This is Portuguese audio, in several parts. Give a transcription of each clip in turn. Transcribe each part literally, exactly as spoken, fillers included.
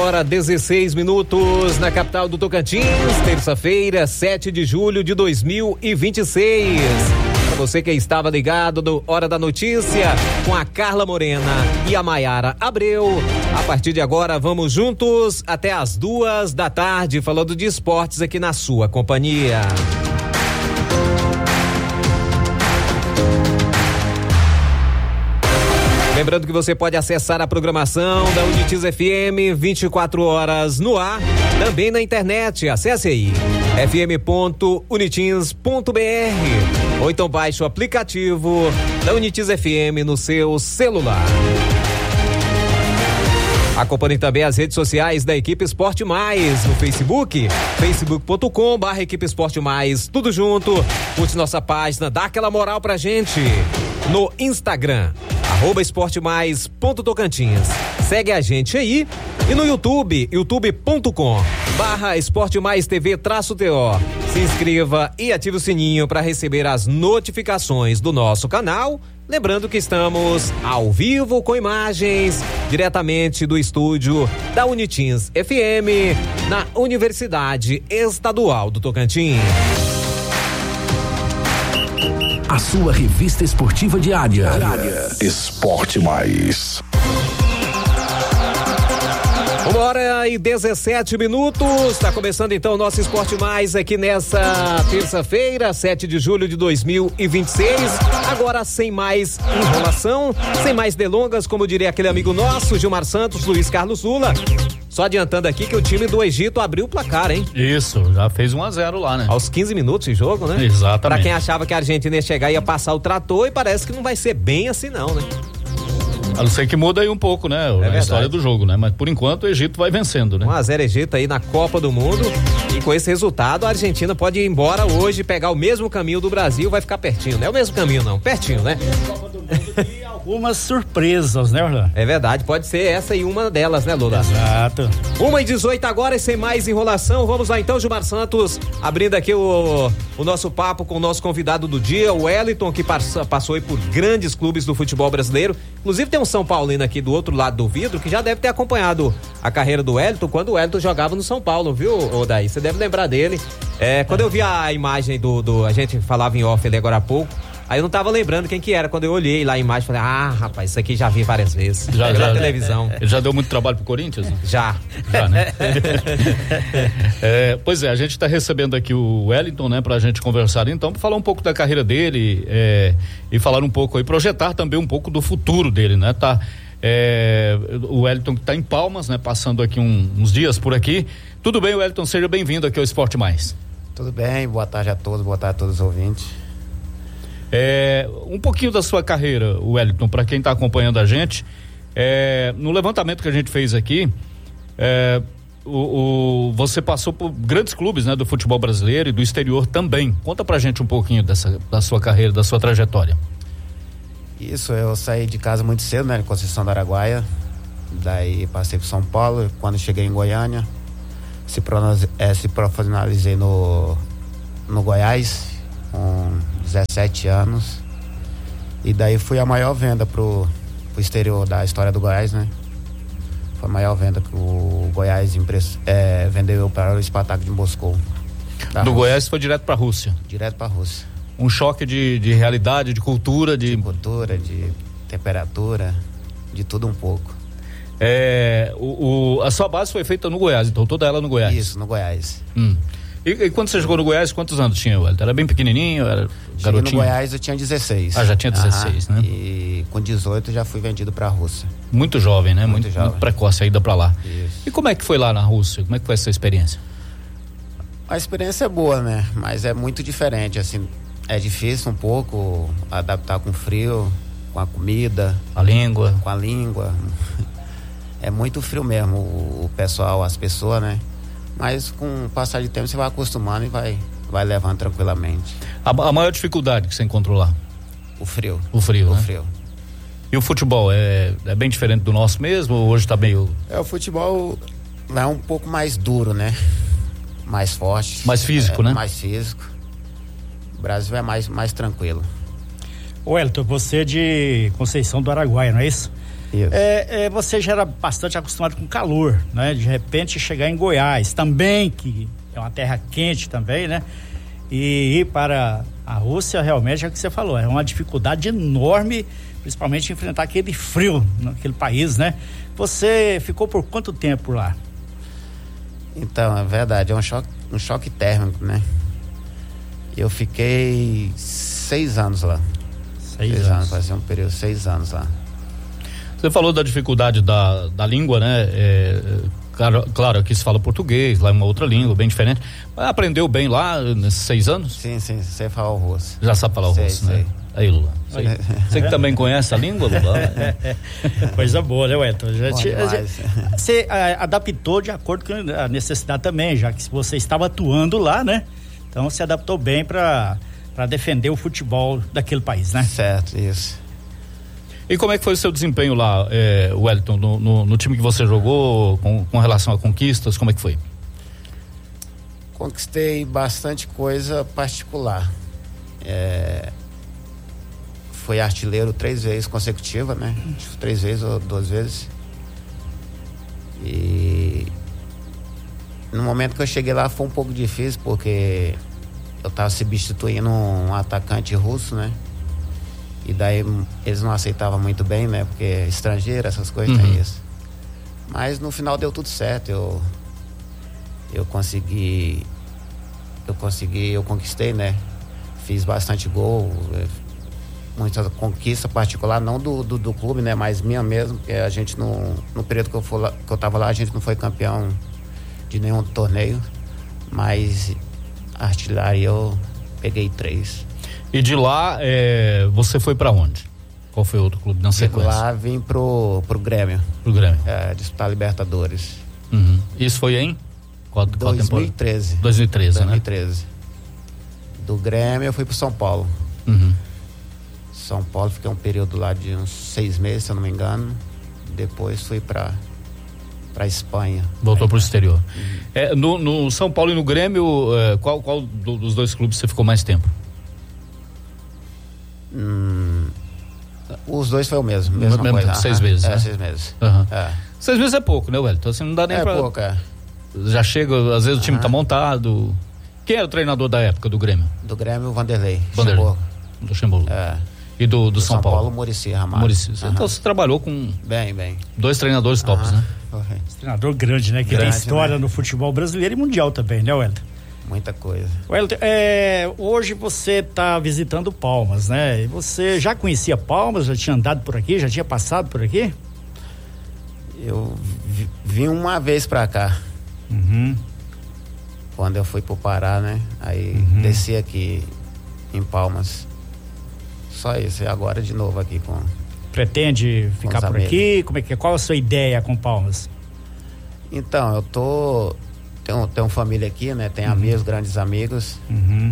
agora, dezesseis minutos na capital do Tocantins, terça-feira, sete de julho de dois mil e vinte e seis. Para você que estava ligado no Hora da Notícia, com a Carla Morena e a Maiara Abreu. A partir de agora, vamos juntos até as duas da tarde, falando de esportes aqui na sua companhia. Lembrando que você pode acessar a programação da Unitiz F M vinte e quatro horas no ar, também na internet. Acesse aí f m ponto unitins ponto b r ou então baixe o aplicativo da Unitiz F M no seu celular. Acompanhe também as redes sociais da Equipe Esporte Mais no Facebook, facebook ponto com barra Equipe Esporte Mais, tudo junto. Curte nossa página, dá aquela moral pra gente. No Instagram, arroba esporte mais ponto tocantins. Segue a gente aí. E no YouTube, youtube ponto com barra esporte mais tv traço T O. Se inscreva e ative o sininho para receber as notificações do nosso canal. Lembrando que estamos ao vivo com imagens diretamente do estúdio da Unitins F M na Universidade Estadual do Tocantins. A sua revista esportiva diária. Esporte Mais. Uma hora e dezessete minutos, está começando então o nosso Esporte Mais aqui nessa terça-feira, sete de julho de dois mil e vinte e seis. Agora sem mais enrolação, sem mais delongas, como diria aquele amigo nosso, Gilmar Santos, Luiz Carlos Lula. Só adiantando aqui que o time do Egito abriu o placar, hein? Isso, já fez um a zero lá, né? Aos quinze minutos de jogo, né? Exatamente. Pra quem achava que a Argentina ia chegar e ia passar o trator, e parece que não vai ser bem assim não, né? A não ser que muda aí um pouco, né? É a história do jogo, né? Mas por enquanto o Egito vai vencendo, né? um a zero Egito aí na Copa do Mundo. E com esse resultado a Argentina pode ir embora hoje, pegar o mesmo caminho do Brasil, vai ficar pertinho. Não é o mesmo caminho não, pertinho, né? Copa do Mundo e algumas surpresas, né, Orlando? É verdade, pode ser essa e uma delas, né, Lula? Exato. uma e dezoito agora e sem mais enrolação, vamos lá então, Gilmar Santos, abrindo aqui o, o nosso papo com o nosso convidado do dia, o Wellington, que passou, passou aí por grandes clubes do futebol brasileiro. Inclusive tem um São Paulino aqui do outro lado do vidro que já deve ter acompanhado a carreira do Wellington quando o Wellington jogava no São Paulo, viu, Odaí? Você deve lembrar dele. É, quando eu vi a imagem do, do. A gente falava em off ali agora há pouco. Aí eu não tava lembrando quem que era. Quando eu olhei lá a imagem, falei, ah, rapaz, isso aqui já vi várias vezes. Já, pela já, televisão. Ele já deu muito trabalho pro Corinthians? Né? Já. Já, né? é, pois é, a gente está recebendo aqui o Wellington, né, pra gente conversar então, pra falar um pouco da carreira dele é, e falar um pouco aí, projetar também um pouco do futuro dele, né? Tá, é, o Wellington que tá em Palmas, né, passando aqui um, uns dias por aqui. Tudo bem, Wellington? Seja bem-vindo aqui ao Esporte Mais. Tudo bem, boa tarde a todos, boa tarde a todos os ouvintes. É, um pouquinho da sua carreira, Wellington, para quem está acompanhando a gente, é, no levantamento que a gente fez aqui, é, o, o, você passou por grandes clubes, né, do futebol brasileiro e do exterior também. Conta pra gente um pouquinho dessa, da sua carreira, da sua trajetória. Isso, eu saí de casa muito cedo, né, de Conceição do Araguaia, daí passei por São Paulo, quando cheguei em Goiânia, se, pronos, é, se profissionalizei no, no Goiás, com dezessete anos, e daí fui a maior venda pro, pro exterior da história do Goiás, né? Foi a maior venda que o Goiás impress, é, vendeu para o Spartak de Moscou. Do Rússia. Goiás foi direto pra Rússia? Direto pra Rússia. Um choque de, de realidade, de cultura, de... de cultura, de temperatura, de tudo um pouco. É, o, o, a sua base foi feita no Goiás, então toda ela no Goiás? Isso, no Goiás. Hum. E, e quando você jogou no Goiás, quantos anos tinha, Wellington? Era bem pequenininho? Era garotinho? No Goiás eu tinha dezesseis. Ah, já tinha dezesseis, Aham, né? E com dezoito já fui vendido pra Rússia. Muito jovem, né? Muito, muito, jovem. muito precoce a ida pra lá. Isso. E como é que foi lá na Rússia? Como é que foi essa experiência? A experiência é boa, né? Mas é muito diferente, assim, é difícil um pouco adaptar com o frio, com a comida. A língua. Com a língua. É muito frio mesmo, o, o pessoal, as pessoas, né? Mas com o passar de tempo você vai acostumando e vai, vai levando tranquilamente. A, a maior dificuldade que você encontrou lá? O frio. O frio, O né? frio. E o futebol é, é bem diferente do nosso mesmo ou hoje tá meio... É, o futebol lá é um pouco mais duro, né? Mais forte. Mais físico, é, né? Mais físico. O Brasil é mais, mais tranquilo. Wellington, você é de Conceição do Araguaia, não é isso? É, é, você já era bastante acostumado com calor, né? De repente chegar em Goiás também, que é uma terra quente também, né? E ir para a Rússia realmente é o que você falou, é uma dificuldade enorme, principalmente enfrentar aquele frio naquele país, né? Você ficou por quanto tempo lá? Então, é verdade, é um choque, um choque térmico, né? Eu fiquei seis anos lá. Seis, seis anos. anos, fazia um período, seis anos lá. Você falou da dificuldade da, da língua, né? É, claro, claro, aqui se fala português, lá é uma outra língua, bem diferente. Mas aprendeu bem lá nesses seis anos? Sim, sim, você fala o russo. Já sabe falar o sei, russo, sei. né? Aí, Lula. Aí. Você que também conhece a língua, Lula? Coisa boa, né, Wellington? Já Bom te, demais. você a, adaptou de acordo com a necessidade também, já que você estava atuando lá, né? Então você adaptou bem para para defender o futebol daquele país, né? Certo, isso. E como é que foi o seu desempenho lá, é, Wellington, no, no, no time que você jogou, com, com relação a conquistas, como é que foi? Conquistei bastante coisa particular. É, foi artilheiro três vezes consecutiva, né? Três vezes ou duas vezes. E no momento que eu cheguei lá foi um pouco difícil, porque eu tava substituindo um atacante russo, né? E daí eles não aceitavam muito bem, né? Porque é estrangeiro, essas coisas, Uhum. tem isso. Mas no final deu tudo certo. Eu, eu consegui. Eu consegui, eu conquistei, né? Fiz bastante gol. Muita conquista particular, não do, do, do clube, né? Mas minha mesmo, porque a gente no, no período que eu, for lá, que eu tava lá, a gente não foi campeão de nenhum torneio. Mas artilharia eu peguei três. E de lá, é, você foi pra onde? Qual foi o outro clube na De sequência? lá vim pro, pro Grêmio, Pro Grêmio. é, disputar Libertadores. Uhum. Isso foi em? Qual, qual dois mil e temporada? treze. dois mil e treze, dois mil e né? treze. Do Grêmio eu fui pro São Paulo. Uhum. São Paulo, fiquei um período lá de uns seis meses, se eu não me engano. Depois fui pra, pra Espanha. Voltou pro exterior. É, no, no São Paulo e no Grêmio, é, qual, qual do- dos dois clubes você ficou mais tempo? Hum, os dois foi o mesmo, mesma Mesmo coisa. tempo, seis aham. meses, É, né? seis meses. Aham. É, Seis meses é pouco, né, Wellington? Assim, não dá nem é pra... pouco, é. Já chega, às vezes o time tá montado. Quem era o treinador da época do Grêmio? Do Grêmio, Vanderlei. Vanderlei. Luxemburgo. Do Luxemburgo. É. E do, do São, São Paulo, Paulo? Muricy Ramalho. Muricy. Aham. Então você trabalhou com Bem, bem. dois treinadores tops, Aham. né? Foi. Treinador grande, né? Que tem Grande, história né? no futebol brasileiro e mundial também, né, Wellington? Muita coisa. Wellington, é, hoje você está visitando Palmas, né? E você já conhecia Palmas, já tinha andado por aqui, já tinha passado por aqui? Eu vi- vim uma vez pra cá. Uhum. Quando eu fui pro Pará, né? Aí desci aqui em Palmas. Só isso. E agora de novo aqui com... Pretende ficar os por amigos. aqui? Como é que é? Qual a sua ideia com Palmas? Então, eu tô... Tenho, tenho família aqui, né? Tenho amigos, grandes amigos. Uhum.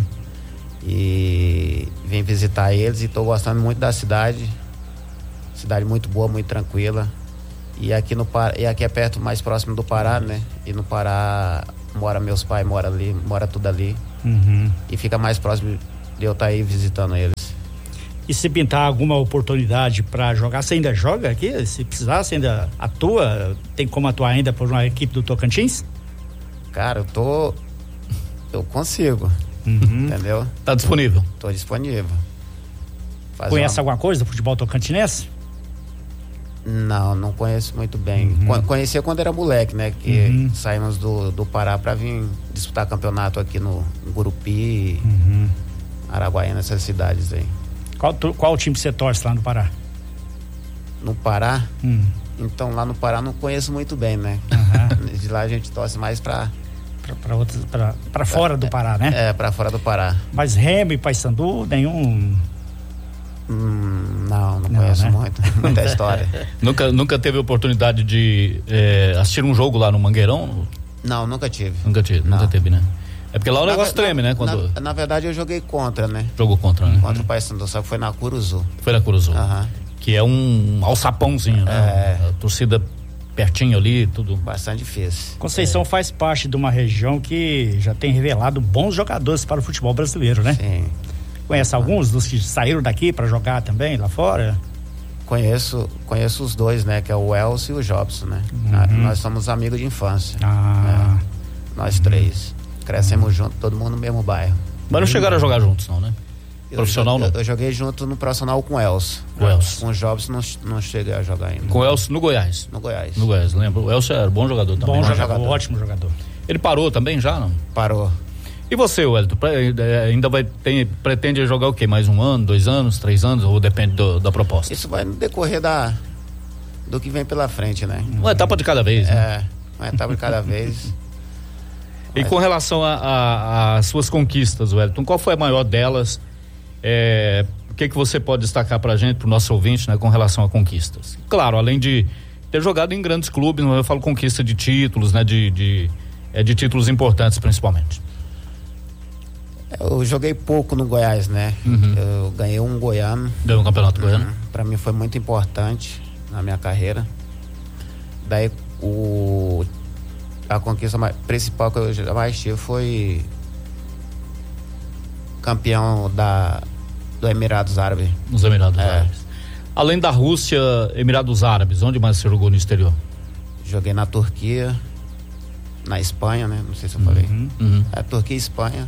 E vim visitar eles e tô gostando muito da cidade. Cidade muito boa, muito tranquila. E aqui no Pará, e aqui é perto, mais próximo do Pará, né? E no Pará mora meus pais, mora ali, mora tudo ali. Uhum. E fica mais próximo de eu estar aí visitando eles. E se pintar alguma oportunidade para jogar, você ainda joga aqui? Se precisar, você ainda atua? Tem como atuar ainda por uma equipe do Tocantins? Cara, eu tô... Eu consigo, Uhum. entendeu? Tá disponível. Tô disponível. Fazer Conhece uma- alguma coisa do futebol tocantinense? Não, não conheço muito bem. Con- Conhecia quando era moleque, né? Que Uhum. saímos do, do Pará pra vir disputar campeonato aqui no Gurupi, Uhum. Araguaína, nessas cidades aí. Qual, tu- qual time você torce lá no Pará? No Pará, Hum. então lá no Pará não conheço muito bem, né? Aham. De lá a gente torce mais pra, Pra, pra, outras- pra, pra fora do Pará, né? é, pra fora do Pará. Mas Remo e Paysandu, nenhum. Hum, não, não, Não, conheço né? muito, muita história. Nunca, nunca teve oportunidade de é, assistir um jogo lá no Mangueirão? Não, nunca tive. Nunca tive, Não. nunca teve, né? É porque lá o Na negócio ve- treme, na- né? Quando na, na verdade eu joguei contra, né? jogou contra, né? Contra o Paysandu, só que foi na Curuzu. Foi na Curuzu. Aham. Que é um alçapãozinho, né? É. A torcida pertinho ali, tudo. Bastante difícil. Conceição faz parte de uma região que já tem revelado bons jogadores para o futebol brasileiro, né? Sim. Conhece alguns dos que saíram daqui para jogar também lá fora? Conheço, conheço os dois, né? Que é o Elcio e o Jobson, né? Uhum. Nós somos amigos de infância. Ah. Né? Nós uhum. três. Crescemos uhum. juntos, todo mundo no mesmo bairro. Mas não chegaram a jogar juntos, não, né? Eu profissional joguei, não? Eu joguei junto no profissional com o Elcio. Com o Elcio. Com o Jobson não, não cheguei a jogar ainda. Com o Elcio no Goiás? No Goiás. No Goiás, lembra? O Elcio era bom jogador também. Bom, bom jogador, jogador, ótimo jogador. Ele parou também já, não? Parou. E você, Wellington, ainda vai tem, pretende jogar o quê? Mais um ano, dois anos, três anos? Ou depende do, da proposta? Isso vai no decorrer da, do que vem pela frente, né? Uma etapa de cada vez, né? É, uma etapa de cada vez. E Mas... com relação às suas conquistas, Wellington, qual foi a maior delas? É, o que que você pode destacar pra gente, pro nosso ouvinte, né, com relação a conquistas? Claro, além de ter jogado em grandes clubes, eu falo conquista de títulos, né, de, de, é, de títulos importantes principalmente. Eu joguei pouco no Goiás, né? Uhum. Eu ganhei um goiano. Deu um campeonato uhum. goiano? Pra mim foi muito importante na minha carreira. Daí o a conquista mais, principal que eu jamais tive foi campeão da do Emirados Árabes. Nos Emirados é. Árabes. Além da Rússia, Emirados Árabes, onde mais você jogou no exterior? Joguei na Turquia, na Espanha, né? Não sei se eu falei. Uhum. Uhum. É, Turquia e Espanha.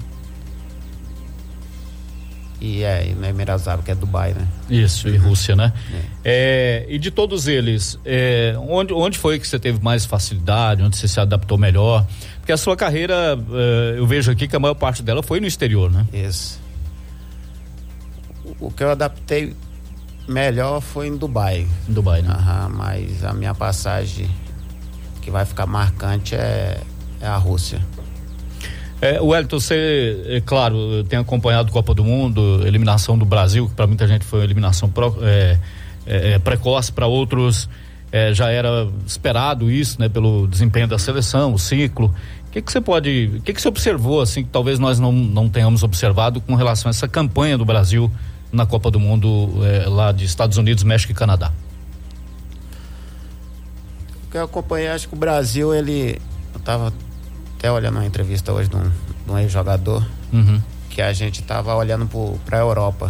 E é, e no Emirados Árabes, que é Dubai, né? Isso, e Rússia, né? É. É, e de todos eles, é, onde, onde foi que você teve mais facilidade, onde você se adaptou melhor? Porque a sua carreira, é, eu vejo aqui que a maior parte dela foi no exterior, né? Isso. O, o que eu adaptei melhor foi em Dubai. Em Dubai, né? Aham, mas a minha passagem que vai ficar marcante é, é a Rússia. É, Wellington, você, é claro, tem acompanhado a Copa do Mundo, eliminação do Brasil, que para muita gente foi uma eliminação pro, é, é, precoce, para outros é, já era esperado isso, né, pelo desempenho da seleção, o ciclo. O que que você pode, o que que você observou, assim, que talvez nós não, não tenhamos observado com relação a essa campanha do Brasil na Copa do Mundo é, lá de Estados Unidos, México e Canadá? O que eu acompanhei, acho que o Brasil, ele, eu tava até olhando uma entrevista hoje de um, de um ex-jogador, uhum. que a gente tava olhando para a Europa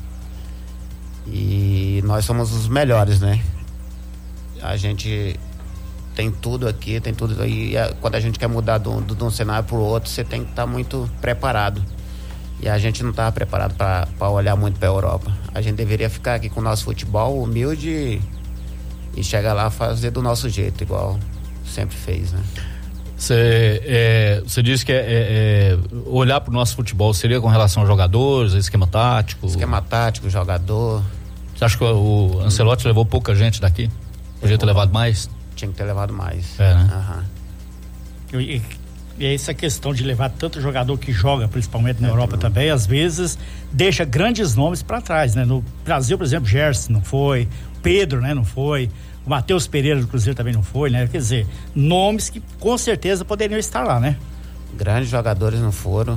e nós somos os melhores, né? A gente tem tudo aqui, tem tudo aí. Quando a gente quer mudar de um, de um cenário para o outro, você tem que estar tá muito preparado. E a gente não estava preparado para olhar muito para a Europa. A gente deveria ficar aqui com o nosso futebol humilde e, e chegar lá e fazer do nosso jeito, igual sempre fez, né? Você é, disse que é, é, olhar para o nosso futebol seria com relação a jogadores, esquema tático? Esquema tático, jogador. Você acha que o, o Ancelotti levou pouca gente daqui? Podia ter levado mais? Tinha que ter levado mais. É, né? Uhum. E, e essa questão de levar tanto jogador que joga, principalmente na é, Europa também, às vezes deixa grandes nomes para trás, né? No Brasil, por exemplo, Gerson não foi, Pedro, né? Não foi. O Matheus Pereira do Cruzeiro também não foi, né? Quer dizer, nomes que com certeza poderiam estar lá, né? Grandes jogadores não foram.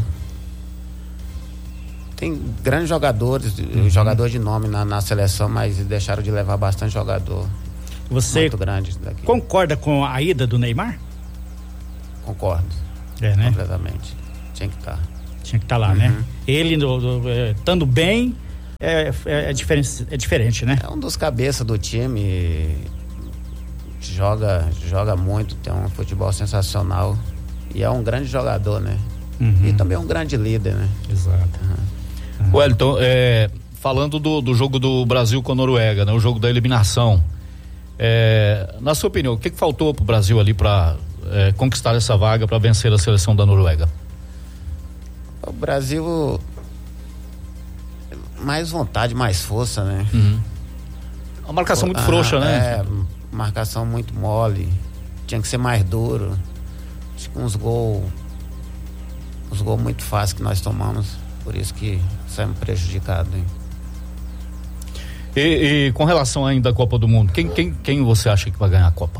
Tem grandes jogadores, uhum. jogador de nome na, na seleção, mas deixaram de levar bastante jogador. Você muito grande daqui. Concorda com a ida do Neymar? Concordo. É, né? Completamente. Tinha que estar. Tá. Tinha que estar tá lá, uhum. né? Ele, estando bem, é, é, é, diferente, é diferente, né? É um dos cabeças do time. Joga, joga muito, tem um futebol sensacional e é um grande jogador, né? Uhum. E também é um grande líder, né? Exato. Uhum. Wellington, é, falando do, do jogo do Brasil com a Noruega, né? O jogo da eliminação, é, na sua opinião, o que, que faltou pro Brasil ali para é, conquistar essa vaga para vencer a seleção da Noruega? O Brasil mais vontade, mais força, né? Uhum. Uma marcação muito ah, frouxa, né? É, marcação muito mole, tinha que ser mais duro. Acho que uns gols uns gols muito fáceis que nós tomamos, por isso que saímos prejudicados, hein? E, e com relação ainda à Copa do Mundo, quem, quem, quem você acha que vai ganhar a Copa?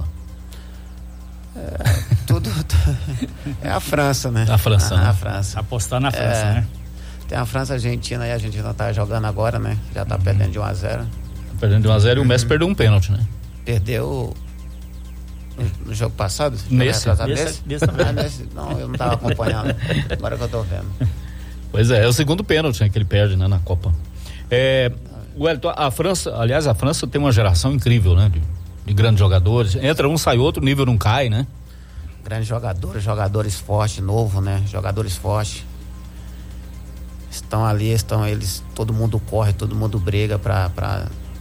É, tudo é a França, né? A França, ah, né? A França. Apostar na França, é, né? Tem a França, a Argentina, e a Argentina tá jogando agora, né? Já tá uhum. perdendo de um a zero. Perdendo de um a zero, uhum. e o Messi perdeu um pênalti, né? Perdeu no, no jogo passado? Nesse? Nesse? Nesse, nesse também. Ah, nesse, não, eu não tava acompanhando. Agora que eu tô vendo. Pois é, é o segundo pênalti, né, que ele perde, né, na Copa. É, Wellington, a França, aliás, a França tem uma geração incrível, né? De, de grandes jogadores. Entra um, sai outro, o nível não cai, né? Grandes jogadores, jogadores fortes, novo, né? Jogadores fortes. Estão ali, estão eles, todo mundo corre, todo mundo briga pra, pra,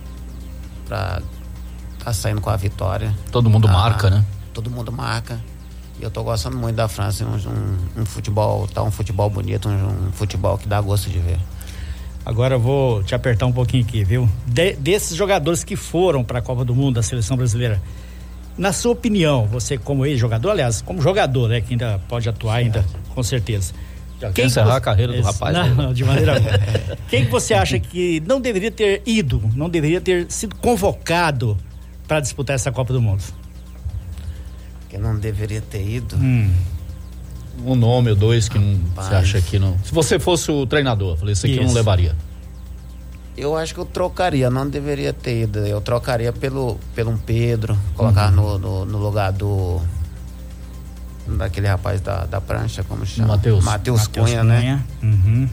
pra tá saindo com a vitória. Todo mundo ah, marca, né? Todo mundo marca. E eu tô gostando muito da França, um, um, um futebol, tá um futebol bonito, um, um futebol que dá gosto de ver. Agora eu vou te apertar um pouquinho aqui, viu? De, desses jogadores que foram para a Copa do Mundo da seleção brasileira, na sua opinião, você como ex-jogador, aliás, como jogador, né, que ainda pode atuar ainda, com certeza. Já quer encerrar você... a carreira do Esse, rapaz? Não, não, de maneira alguma. Quem que você acha que não deveria ter ido, não deveria ter sido convocado para disputar essa Copa do Mundo? Que não deveria ter ido? Hum. Um nome ou dois que não, você acha que não. Se você fosse o treinador, eu falei, esse aqui Isso. eu não levaria. Eu acho que eu trocaria, não deveria ter ido. Eu trocaria pelo, pelo um Pedro, colocar uhum. no, no, no lugar do. Daquele rapaz da, da prancha, como chama? Matheus. Matheus Cunha, Cunha, né? Uhum.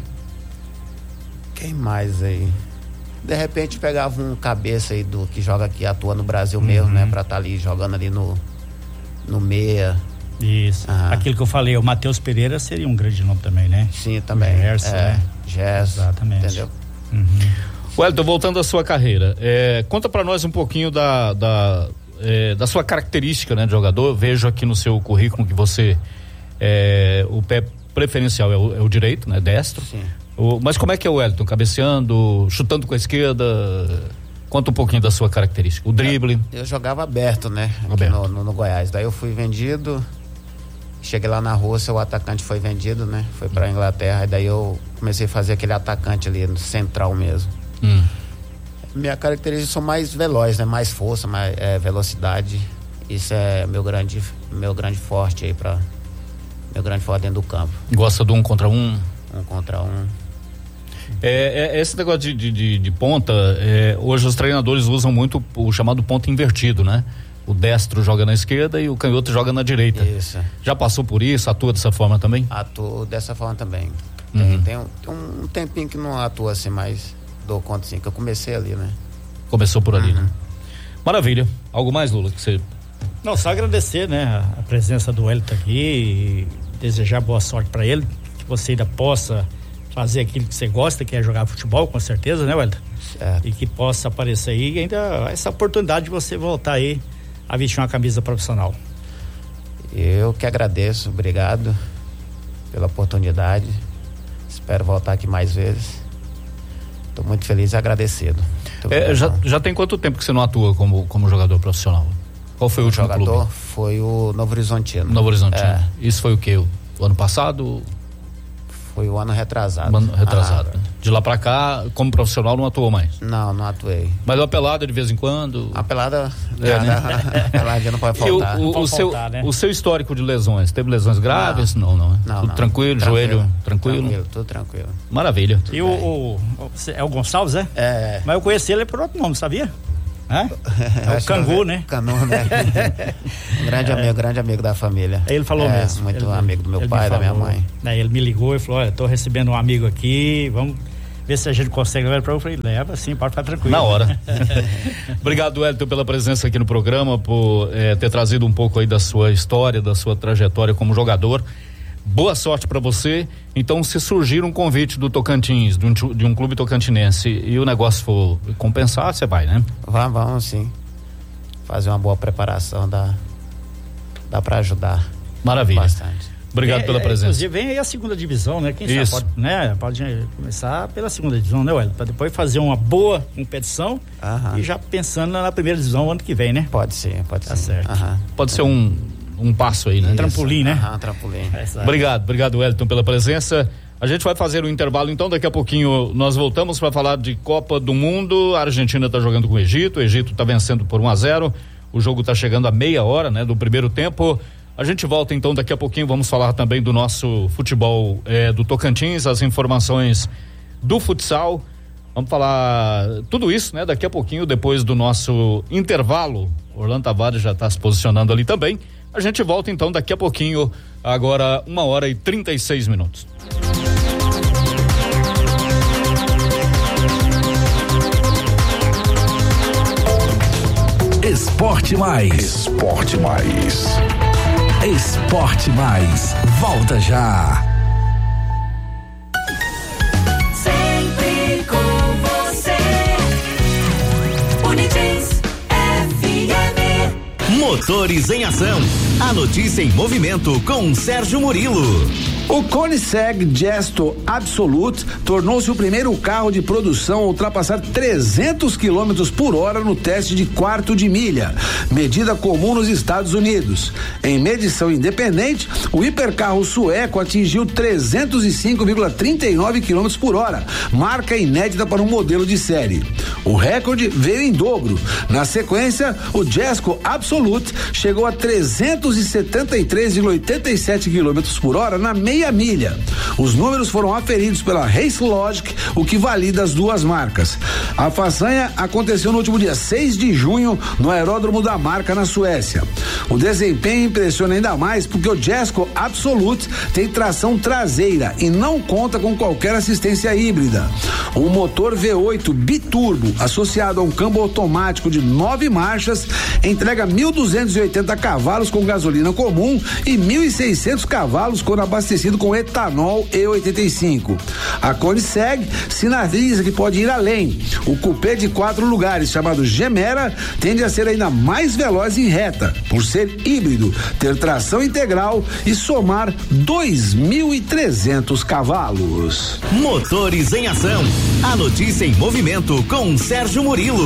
Quem mais aí? De repente pegava um cabeça aí do que joga aqui, atua no Brasil uhum. mesmo, né? Pra estar tá ali jogando ali no, no meia. Isso. Ah. Aquilo que eu falei, o Matheus Pereira seria um grande nome também, né? Sim, também. Gerson, é, né? Gerson. Exatamente. Entendeu? Uhum. Wellington, voltando à sua carreira, é, conta pra nós um pouquinho da, da, é, da sua característica, né, de jogador. Eu vejo aqui no seu currículo que você, é, o pé preferencial é o, é o direito, né, destro. Sim. O, mas como é que é o Wellington? Cabeceando, chutando com a esquerda? Conta um pouquinho da sua característica. O drible? Eu, eu jogava aberto, né? Aberto. No, no, no Goiás. Daí eu fui vendido. Cheguei lá na Rússia, o atacante foi vendido, né? Foi pra Inglaterra. E daí eu comecei a fazer aquele atacante ali no central mesmo. Hum. Minha característica são mais veloz, né? Mais força, mais é, velocidade. Isso é meu grande, meu grande forte aí pra. Meu grande forte dentro do campo. Gosta do um contra um? Um contra um. É, é, esse negócio de, de, de, de ponta, é, hoje os treinadores usam muito o chamado ponto invertido, né? O destro joga na esquerda e o canhoto joga na direita. Isso. Já passou por isso? Atua dessa forma também? Atuo dessa forma também. Uhum. Tem, tem, um, tem um tempinho que não atua assim, mas dou conta assim, que eu comecei ali, né? Começou por ali, uhum. né? Maravilha. Algo mais, Lula, que você... Não, só agradecer, né? A presença do Wellington aqui e desejar boa sorte para ele, que você ainda possa fazer aquilo que você gosta, que é jogar futebol, com certeza, né, Wellington? Certo. E que possa aparecer aí ainda essa oportunidade de você voltar aí a vestir uma camisa profissional. Eu que agradeço, obrigado pela oportunidade. Espero voltar aqui mais vezes. Estou muito feliz e agradecido. É, já, já tem quanto tempo que você não atua como, como jogador profissional? Qual foi o, o último jogador clube? Foi o Novo Horizontino. Novo Horizontino. É. Isso foi o quê? O, o ano passado? Foi o ano retrasado. Ano retrasado. Ah, né? De lá pra cá, como profissional, não atuou mais? Não, não atuei. Mas uma pelada de vez em quando? A pelada, é, né? A pelada não pode faltar. E o, o, pode o, seu, faltar, né? o seu histórico de lesões, teve lesões graves? Não, não. não, não tudo não. tranquilo, tranquilo, joelho tranquilo? Tranquilo, tudo tranquilo. Maravilha. E o, o, o, é o Gonçalves, é? É. Mas eu conheci ele por outro nome, sabia? É, é o Cangu, né? Canu, né? Um grande é. amigo, grande amigo da família. Ele falou é, mesmo. Muito ele, amigo do meu pai, da minha mãe. Daí ele me ligou e falou, olha, tô recebendo um amigo aqui, vamos ver se a gente consegue levar pra eu. Eu falei, leva sim, pode ficar tranquilo. Na hora. Obrigado, Wellington, pela presença aqui no programa, por eh, ter trazido um pouco aí da sua história, da sua trajetória como jogador. Boa sorte para você. Então, se surgir um convite do Tocantins, de um, de um clube tocantinense, e o negócio for compensar, você vai, né? Vamos, vamos sim. Fazer uma boa preparação, dá, dá para ajudar. Maravilha. Bastante. Obrigado é, pela presença. Inclusive, vem aí a segunda divisão, né? Quem Isso. sabe pode, né? Pode começar pela segunda divisão, né, Wellington? Para depois fazer uma boa competição. Aham. E já pensando na primeira divisão ano que vem, né? Pode ser, pode Tá ser. certo. Aham. Pode ser um, um passo aí, né? Um trampolim, né? Aham, trampolim. Essa... Obrigado, obrigado, Wellington, pela presença. A gente vai fazer o intervalo, então daqui a pouquinho nós voltamos para falar de Copa do Mundo. A Argentina está jogando com o Egito, o Egito está vencendo por um a zero. O jogo está chegando a meia hora, né, do primeiro tempo. A gente volta então daqui a pouquinho, vamos falar também do nosso futebol eh, do Tocantins, as informações do futsal. Vamos falar tudo isso, né, daqui a pouquinho, depois do nosso intervalo. Orlando Tavares já está se posicionando ali também. A gente volta então daqui a pouquinho, agora uma hora e trinta e seis minutos. Esporte Mais. Esporte Mais. Esporte Mais. Volta já. Sempre com você. Unitins F M. Motores em Ação. A notícia em movimento com Sérgio Murilo. O Koenigsegg Gesto Absolute tornou-se o primeiro carro de produção a ultrapassar trezentos quilômetros por hora no teste de quarto de milha, medida comum nos Estados Unidos. Em medição independente, o hipercarro sueco atingiu trezentos e cinco vírgula trinta e nove quilômetros por hora, marca inédita para um modelo de série. O recorde veio em dobro. Na sequência, o Gesto Absolute chegou a trezentos e setenta e três vírgula oitenta e sete quilômetros por hora na meia milha. Os números foram aferidos pela Race Logic, o que valida as duas marcas. A façanha aconteceu no último dia seis de junho no aeródromo da marca na Suécia. O desempenho impressiona ainda mais porque o Gesto Absolute tem tração traseira e não conta com qualquer assistência híbrida. O motor V oito biturbo associado a um câmbio automático de nove marchas entrega mil duzentos e oitenta cavalos com gasolina comum e mil e seiscentos cavalos quando abastecido com etanol E oitenta e cinco. A Koenigsegg sinaliza que pode ir além. O cupê de quatro lugares, chamado Gemera, tende a ser ainda mais veloz em reta, por ser híbrido, ter tração integral e somar dois mil e trezentos cavalos. Motores em Ação. A notícia em movimento com Sérgio Murilo.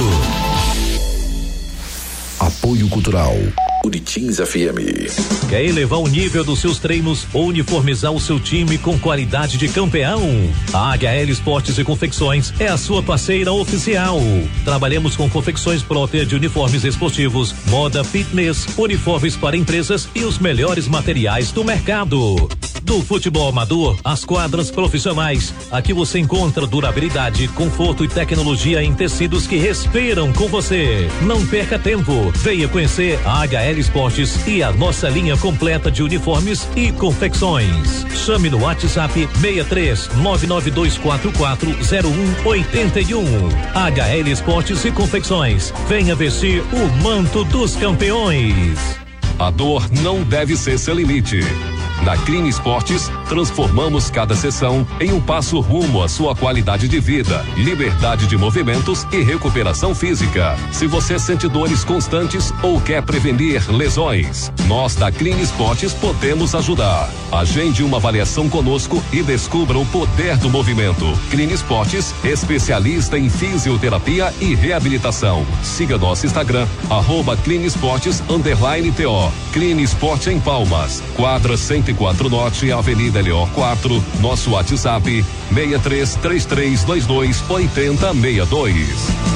Apoio Cultural. Unitins F M. Quer elevar o nível dos seus treinos ou uniformizar o seu time com qualidade de campeão? A H L Esportes e Confecções é a sua parceira oficial. Trabalhamos com confecções próprias de uniformes esportivos, moda, fitness, uniformes para empresas e os melhores materiais do mercado. Do futebol amador às quadras profissionais, aqui você encontra durabilidade, conforto e tecnologia em tecidos que respiram com você. Não perca tempo, venha conhecer a H L Esportes e a nossa linha completa de uniformes e confecções. Chame no WhatsApp seis três nove nove dois quatro quatro zero um oito um. H L Esportes e Confecções, venha vestir o manto dos campeões. A dor não deve ser seu limite. Na Clean Esportes, transformamos cada sessão em um passo rumo à sua qualidade de vida, liberdade de movimentos e recuperação física. Se você sente dores constantes ou quer prevenir lesões, nós da Clean Esportes podemos ajudar. Agende uma avaliação conosco e descubra o poder do movimento. Clean Esportes, especialista em fisioterapia e reabilitação. Siga nosso Instagram, arroba Clean Esportes underline T O. Clean Esporte em Palmas, quadra cento e quatro Norte, Avenida L O quatro, nosso WhatsApp seis três três três dois dois oito zero seis dois.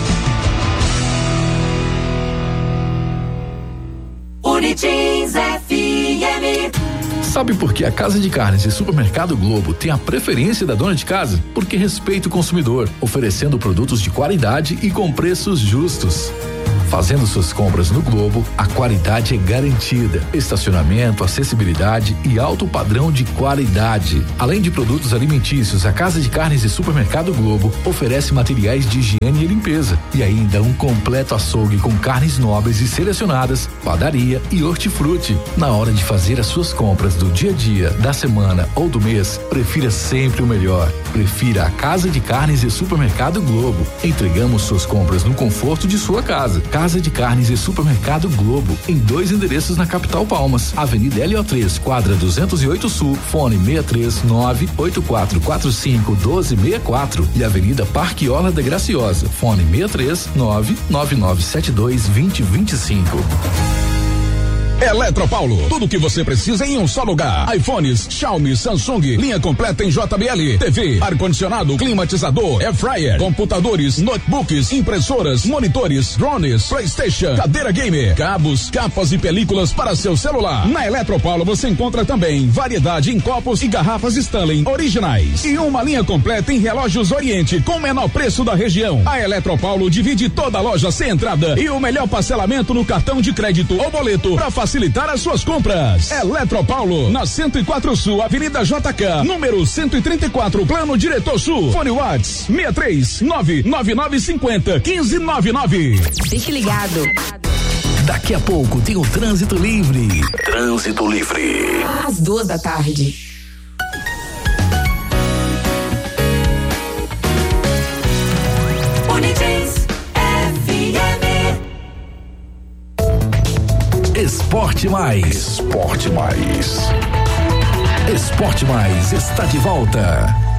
Unitins F M. Sabe por que a Casa de Carnes e Supermercado Globo tem a preferência da dona de casa? Porque respeita o consumidor, oferecendo produtos de qualidade e com preços justos. Fazendo suas compras no Globo, a qualidade é garantida. Estacionamento, acessibilidade e alto padrão de qualidade. Além de produtos alimentícios, a Casa de Carnes e Supermercado Globo oferece materiais de higiene e limpeza e ainda um completo açougue com carnes nobres e selecionadas, padaria e hortifruti. Na hora de fazer as suas compras do dia a dia, da semana ou do mês, prefira sempre o melhor. Prefira a Casa de Carnes e Supermercado Globo. Entregamos suas compras no conforto de sua casa. Casa de Carnes e Supermercado Globo, em dois endereços na capital Palmas, Avenida L O três, quadra duzentos e oito Sul, fone seis três nove oito quatro quatro cinco um dois seis quatro e Avenida Parque Orla da Graciosa, fone seis três nove nove nove sete dois dois zero dois cinco. Eletropaulo, tudo o que você precisa em um só lugar. iPhones, Xiaomi, Samsung, linha completa em J B L, T V, ar-condicionado, climatizador, air fryer, computadores, notebooks, impressoras, monitores, drones, PlayStation, cadeira gamer, cabos, capas e películas para seu celular. Na Eletropaulo você encontra também variedade em copos e garrafas Stanley originais e uma linha completa em relógios Oriente com o menor preço da região. A Eletropaulo divide toda a loja sem entrada e o melhor parcelamento no cartão de crédito ou boleto para facilitar facilitar as suas compras. Eletropaulo, na cento e quatro Sul, Avenida J K, número cento e trinta e quatro, Plano Diretor Sul. Fone Whats seis três nove nove nove cinco zero um cinco nove nove. Fique ligado. Daqui a pouco tem o Trânsito Livre. Trânsito Livre. Às duas da tarde. Unitins F M. Esporte Mais. Esporte Mais. Esporte Mais está de volta.